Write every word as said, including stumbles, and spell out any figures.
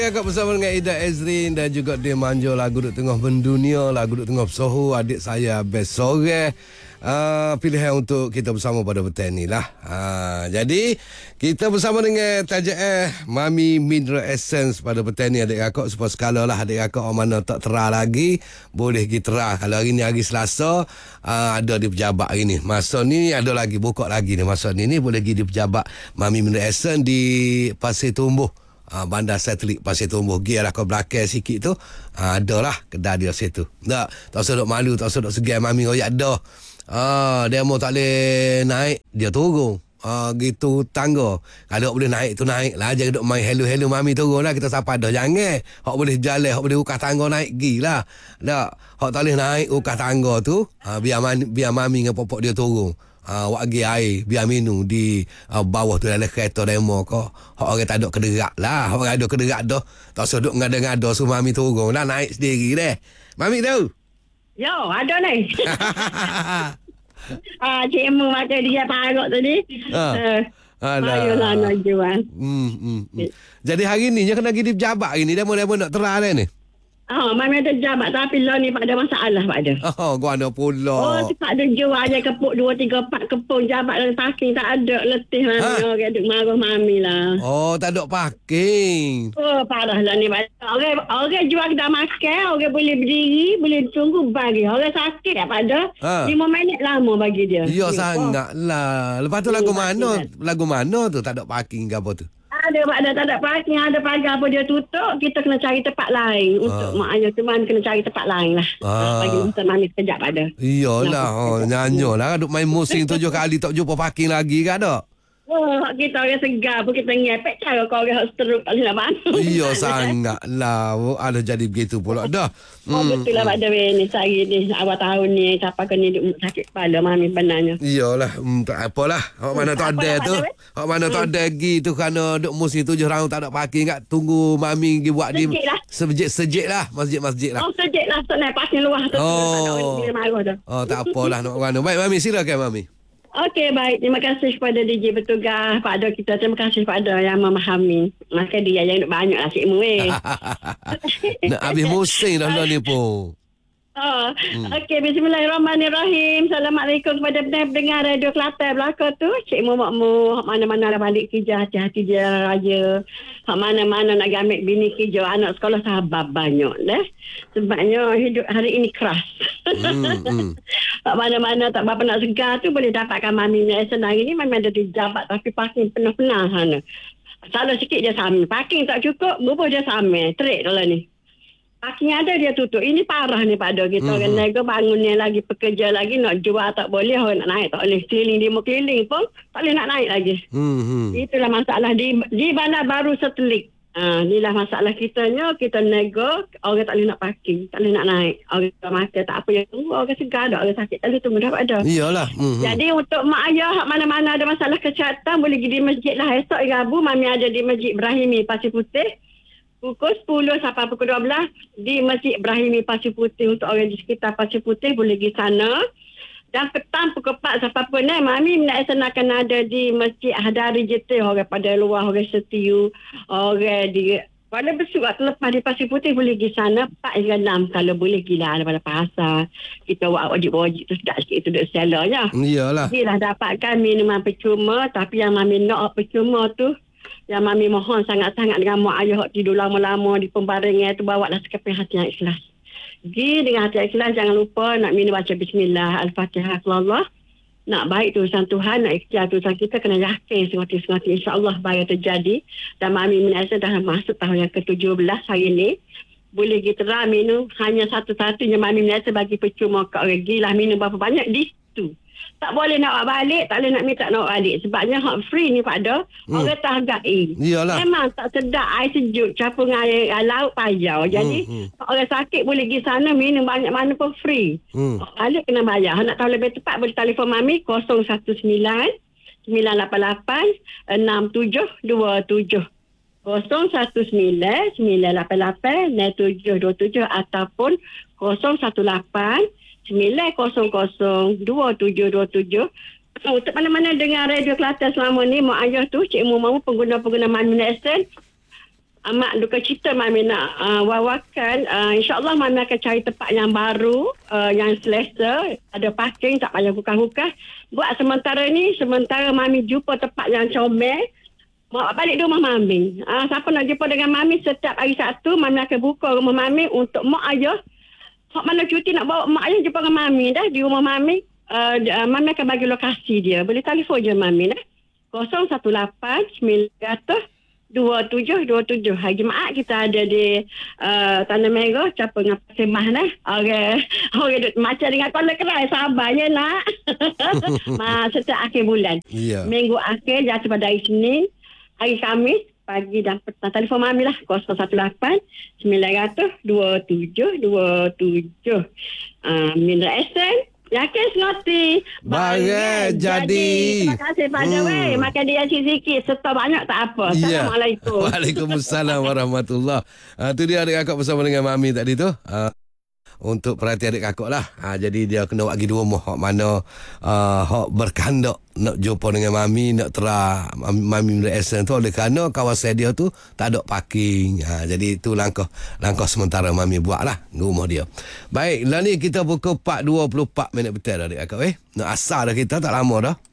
Agak bersama dengan Ida Ezrin dan juga dia Manjo, lagu duk tengah mendunia, lagu duk tengah bersohu, adik saya best sore. Uh, pilihan untuk kita bersama pada petang ni lah. Uh, jadi kita bersama dengan tajuk eh Mami Mineral Essence pada petang ni, adik kakak, supaya sekala lah adik kakak orang mana tak terah lagi boleh pergi terah. Kalau hari ni hari Selasa, uh, ada di pejabat hari ni. Masa ni ada lagi buka lagi ni. Masa ni ni boleh pergi di pejabat Mami Mineral Essence di Pasir Tumbuh. Uh, bandar satelit Pasir Tumbuh. Gialah kau belakang sikit tu, uh, ada lah kedai dia situ. Tak, tak usah duk malu, tak usah duk segan mami royak dah. Ah, dia mau tak boleh naik, dia turun. Ah, gitu tangga. Kalau boleh naik tu naik lah. Jangan duk main hello-hello mami turun lah. Kita sapa dah. Jangan. Hak boleh jalan, hak boleh ukah tangga naik gilah. Tak, hak tak boleh naik ukah tangga tu, ah, biar man, biar mami dengan popok dia turun. Ah, wak gi air biar minum di uh, bawah tu dalam kereta demo kau. Hak orang tak ada kederak lah. Hak orang ada kederak dah. Tak usah duk ngada-ngada suruh mami turun lah, naik sendiri deh. Mami tahu? Yo, ada ni. Ah, cikgu macam dia parok tadi. Ah. Uh, Ayolah nak jual. Hmm, hmm, hmm. Jadi hari ni dia kena pergi di pejabat hari ni. Dia mau-dia nak terah dah ni. Oh, mami ada jabat tapi lah ni pak ada masalah pak ada. Oh, gua ada pula. Oh, tak ada jual je kepuk dua tiga empat kepung jabat dalam parking tak ada, letih mami. Ha? Orang duk marah mami lah. Oh, tak ada parking. Oh, parah lah ni pak. Orang orang jual kedai makan, orang boleh berdiri, boleh tunggu bagi. Orang sakit tak pada. Ha? lima minit lama bagi dia. Ya, sangatlah. Lepas tu lagu mana? Lagu mana tu tak ada parking ke apa tu? Ada pak ada tak ada parking, ada pagar apa dia tutup, kita kena cari tempat lain untuk mak ayah tu, man kena cari tempat lain lah. Ah. Bagi masa mami sekejap ada. Iyalah, oh, nyanyolah duk main musim tujuh kali tak jumpa parking lagi ke ada. Oh, kita orang segar pun kita ngepek cara kau orang teruk tak nak bantu. Iya sangatlah. Ada jadi begitu pula dah. Oh, hmm. Betul lah Pak Dewi ni sehari ni awal tahun ni siapa kena duk sakit kepala mami benarnya. Iyalah, hmm, tak apalah. Hak mana tak ada tu. Hak mana tak ada lagi tu kerana duk musim tujuh round tak ada parking kat, tunggu mami pergi buat di sejik-sejik lah, masjid-masjid lah. Oh, sejik lah tak naik parking luar tu. Oh. Oh, tak apalah nak mana. Baik mami, silakan mami. Okey, baik. Terima kasih kepada D J bertugas, Pak Ada kita. Terima kasih kepada yang memahami. Maka dia yang banyak lah cikgu eh. Nak habis musim dah ni pun. Oh, hmm. Okey, bismillahirrahmanirrahim. Assalamualaikum kepada pendengar Radio Kelantan belakang tu. Cik Mu Makmu, hak mana-mana dah balik kerja, hati-hati dia raya. Hak mana-mana nak ambil bini kerja, anak sekolah sabar banyak deh. Sebabnya hidup hari ini keras. Hmm, hmm. Hak mana-mana tak berapa nak segar tu boleh dapatkan maminya. Senang ini mami ada di jabat tapi parking penuh-penuh sana. Salah sikit dia sama. Parking tak cukup, bubur dia sama. Terik dah lah ni. Parking ada dia tutup. Ini parah ni Pak Do. Kita mm-hmm. orang nego bangun ni lagi, pekerja lagi, nak jual tak boleh, orang nak naik tak boleh. Keliling lima keliling pun tak boleh nak naik lagi. Mm-hmm. Itulah masalah di di bandar baru Satelit. Ha, inilah masalah kitanya. Kita nego, orang tak boleh nak parking, tak boleh nak naik. Orang makan tak apa yang tunggu, orang segar tak, orang sakit tak boleh tunggu, dapat ada. Iyalah. Mm-hmm. Jadi untuk mak ayah mana-mana ada masalah kesihatan boleh pergi di masjid lah. Esok Rabu mami ada di Masjid Ibrahimi Pasir Putih. Pukul sepuluh sampai pukul dua belas di Masjid Ibrahimi Pasir Putih. Untuk orang di sekitar Pasir Putih boleh pergi sana. Dan petang pukul empat sampai pun eh, mami nak akan ada di Masjid Hadari J T. Orang pada luar, orang setiu, orang di pada besuk waktu lepas di Pasir Putih boleh pergi sana empat hingga enam kalau boleh gila pada pasar. Kita buat wajib-wajib tu sedap sikit tu duduk seller je. Iyalah. Gila dapatkan minuman percuma, tapi yang mami nak percuma tu, yang mami mohon sangat-sangat dengan mak ayah tidur lama-lama di pembaringan tu, bawa lah sekeping hati yang ikhlas. Pergi dengan hati yang ikhlas, jangan lupa nak minum baca bismillah, al-fatihah, Allah. Nak baik tulisan Tuhan, nak ikhtiar tulisan kita, kena yakin sengaja-sengaja insya-Allah baik terjadi. Dan mami minasa dah masuk tahun yang ke tujuh belas hari ni. Boleh kita lah minum hanya satu-satunya mami minasa bagi percuma ke orang. Gila minum berapa banyak di situ. Tak boleh nak bawa balik, tak boleh nak minta nak bawa balik. Sebabnya hak free ni Pak Do, hmm. orang tak hargai. Iyalah. Memang tak sedap air sejuk, campur dengan air, air laut payau. Jadi, hmm. hmm. orang sakit boleh pergi sana, minum banyak mana pun free. Hmm. Balik kena bayar. Nak tahu lebih tepat, boleh telefon mami kosong satu sembilan, sembilan lapan lapan, enam tujuh dua tujuh. kosong satu sembilan, sembilan lapan lapan, enam tujuh dua tujuh ataupun kosong satu lapan, sembilan kosong kosong dua tujuh dua tujuh. Untuk mana-mana dengan Radio Kelantan selama ni, mak ayah tu, Cik Mu mahu pengguna-pengguna Mami Nation amat duka cita Mami nak uh, wawakan. Uh, InsyaAllah Mami akan cari tempat yang baru, uh, yang selesa, ada parking, tak payah hukah-hukah. Buat sementara ni, sementara Mami jumpa tempat yang comel, mak balik di rumah Mami. Uh, siapa nak jumpa dengan Mami setiap hari Sabtu, Mami akan buka rumah Mami untuk mak ayah. Hak mana cuti nak bawa mak ayah jumpa dengan Mami dah di rumah Mami. Uh, uh, Mami akan bagi lokasi dia. Boleh telefon je Mami dah. kosong satu lapan sembilan kosong dua tujuh dua tujuh. Hari Jumaat kita ada di uh, Tanah Merah, Capa dengan Pasir Mas dah. Orang orang duk macam dengan kolam kerai, sabar je nak. Ma setiap akhir bulan. Ya. Minggu akhir jatuh pada hari Senin, hari Khamis pagi dan petang. Telefon Mami lah kosong satu lapan sembilan kosong dua tujuh dua tujuh. Uh, Minda Esen. Yakin senoti. Bagai jadi. Terima kasih pada hmm. weh. Makan dia sikit-sikit. Setor banyak tak apa. Ya. Assalamualaikum. Waalaikumsalam warahmatullahi. Uh, tu dia adik kakak bersama dengan Mami tadi tu. Uh, untuk perhatian adik kakak lah. Uh, jadi dia kena bagi dua rumah. Hak mana uh, hak berkandak nak jumpa dengan Mami, nak tera Mami, Mami Esen tu oleh kerana kawasan dia tu tak ada parking. Ha, jadi itu langkah langkah sementara Mami buat lah rumah dia. Baik, lah ni kita pukul empat dua puluh empat minit petang dah adik kakak. Eh? Nak asal dah kita tak lama dah.